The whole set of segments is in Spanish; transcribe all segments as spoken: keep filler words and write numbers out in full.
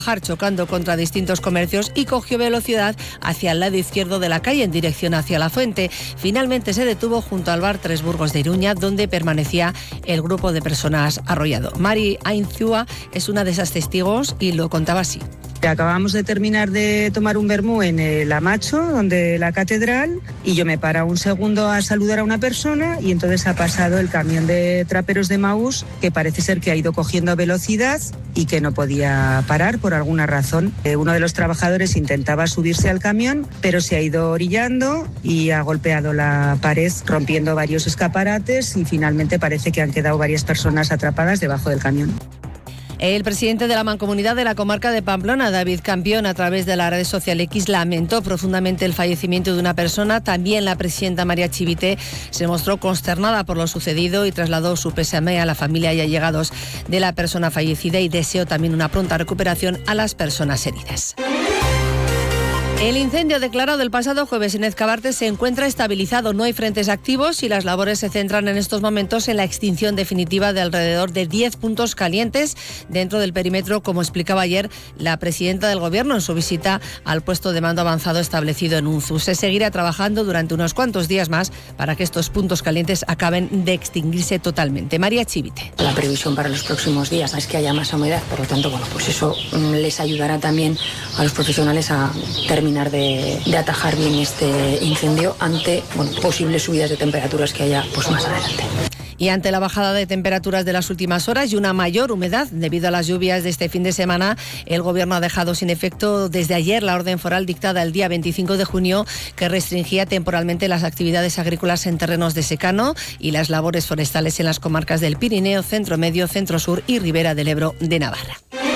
chocando contra distintos comercios y cogió velocidad hacia el lado izquierdo de la calle en dirección hacia la fuente. Finalmente se detuvo junto al bar Tres Burgos de Iruña, donde permanecía el grupo de personas arrollado. Mari Ainzúa es una de esas testigos y lo contaba así. Acabamos de terminar de tomar un vermú en el Amacho, donde la catedral, y yo me paro un segundo a saludar a una persona y entonces ha pasado el camión de traperos de Maús, que parece ser que ha ido cogiendo velocidad y que no podía parar por alguna razón. Eh, uno de los trabajadores intentaba subirse al camión, pero se ha ido orillando y ha golpeado la pared, rompiendo varios escaparates, y finalmente parece que han quedado varias personas atrapadas debajo del camión. El presidente de la Mancomunidad de la Comarca de Pamplona, David Campión, a través de la red social X, lamentó profundamente el fallecimiento de una persona. También la presidenta María Chivite se mostró consternada por lo sucedido y trasladó su pésame a la familia y allegados de la persona fallecida y deseó también una pronta recuperación a las personas heridas. El incendio declarado el pasado jueves en Ezcabarte se encuentra estabilizado. No hay frentes activos y las labores se centran en estos momentos en la extinción definitiva de alrededor de diez puntos calientes dentro del perímetro, como explicaba ayer la presidenta del Gobierno en su visita al puesto de mando avanzado establecido en Unzu. Se seguirá trabajando durante unos cuantos días más para que estos puntos calientes acaben de extinguirse totalmente. María Chivite. La previsión para los próximos días es que haya más humedad, por lo tanto, bueno, pues eso les ayudará también a los profesionales a terminar De, de atajar bien este incendio ante bueno, posibles subidas de temperaturas que haya pues más adelante. Y ante la bajada de temperaturas de las últimas horas y una mayor humedad debido a las lluvias de este fin de semana, el Gobierno ha dejado sin efecto desde ayer la orden foral dictada el día veinticinco de junio que restringía temporalmente las actividades agrícolas en terrenos de secano y las labores forestales en las comarcas del Pirineo, Centro Medio, Centro Sur y Ribera del Ebro de Navarra.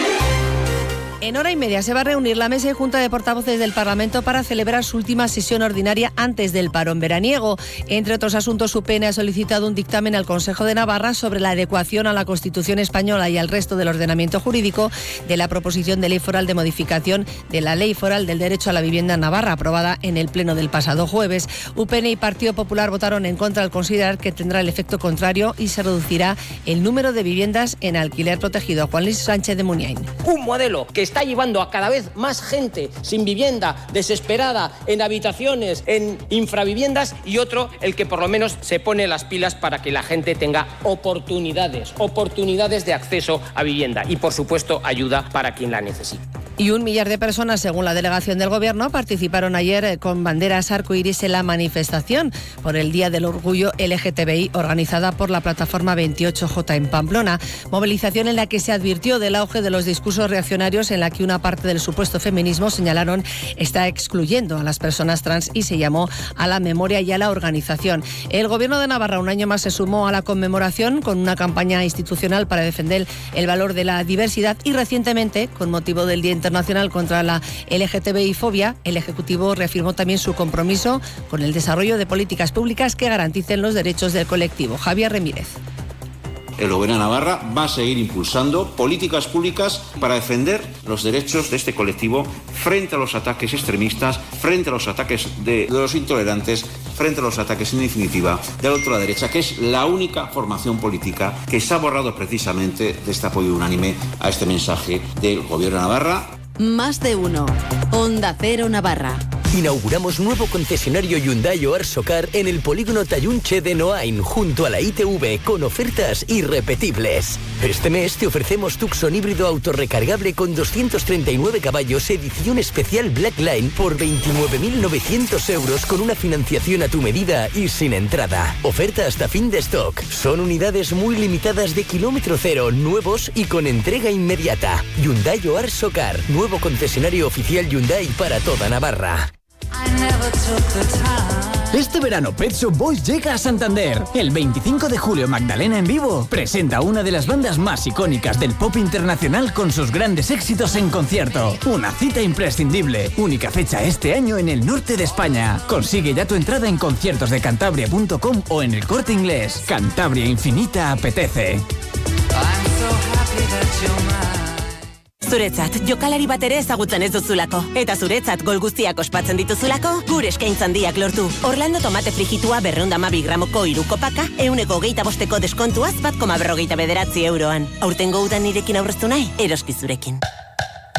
En hora y media se va a reunir la mesa y junta de portavoces del Parlamento para celebrar su última sesión ordinaria antes del parón veraniego. Entre otros asuntos, U P N ha solicitado un dictamen al Consejo de Navarra sobre la adecuación a la Constitución española y al resto del ordenamiento jurídico de la proposición de ley foral de modificación de la Ley Foral del Derecho a la Vivienda en Navarra, aprobada en el Pleno del pasado jueves. U P N y Partido Popular votaron en contra al considerar que tendrá el efecto contrario y se reducirá el número de viviendas en alquiler protegido. Juan Luis Sánchez de Muniain. Un modelo que está llevando a cada vez más gente sin vivienda, desesperada, en habitaciones, en infraviviendas, y otro, el que por lo menos se pone las pilas para que la gente tenga oportunidades, oportunidades de acceso a vivienda y, por supuesto, ayuda para quien la necesite. Y un millar de personas, según la delegación del Gobierno, participaron ayer con banderas arcoíris en la manifestación por el Día del Orgullo L G T B I organizada por la plataforma veintiocho J en Pamplona. Movilización en la que se advirtió del auge de los discursos reaccionarios, en la que una parte del supuesto feminismo, señalaron, está excluyendo a las personas trans y se llamó a la memoria y a la organización. El Gobierno de Navarra un año más se sumó a la conmemoración con una campaña institucional para defender el valor de la diversidad y recientemente, con motivo del Día Internacional contra la L G T B I fobia, el Ejecutivo reafirmó también su compromiso con el desarrollo de políticas públicas que garanticen los derechos del colectivo. Javier Remírez. El Gobierno de Navarra va a seguir impulsando políticas públicas para defender los derechos de este colectivo frente a los ataques extremistas, frente a los ataques de, de los intolerantes, frente a los ataques, en definitiva, de la ultraderecha, que es la única formación política que se ha borrado precisamente de este apoyo unánime a este mensaje del Gobierno de Navarra. Más de uno. Onda Cero Navarra. Inauguramos nuevo concesionario Hyundai Oar Socar en el polígono Tallunche de Noain, junto a la I T V, con ofertas irrepetibles. Este mes te ofrecemos Tucson híbrido autorrecargable con doscientos treinta y nueve caballos, edición especial Black Line, por veintinueve mil novecientos euros con una financiación a tu medida y sin entrada. Oferta hasta fin de stock. Son unidades muy limitadas de kilómetro cero, nuevos y con entrega inmediata. Hyundai Oar Socar, nuevo concesionario oficial Hyundai para toda Navarra. Este verano Pet Shop Boys llega a Santander. El veinticinco de julio Magdalena en vivo presenta una de las bandas más icónicas del pop internacional con sus grandes éxitos en concierto. Una cita imprescindible. Única fecha este año en el norte de España. Consigue ya tu entrada en conciertos de cantabria punto com o en el Corte Inglés. Cantabria Infinita apetece. Zuretzat, jokalari bat ere ezagutzen ez duzulako. Eta zuretzat gol guztiak ospatzen dituzulako, gure eskaintza handiak lortu. Orlando tomate frijitua berrehun eta hamabi gramoko hiru kopaka, ehuneko hogeita bosteko deskontuaz bat koma berrogeita bederatzi euroan. Aurtengo udan nirekin aurreztu nahi, eroski zurekin.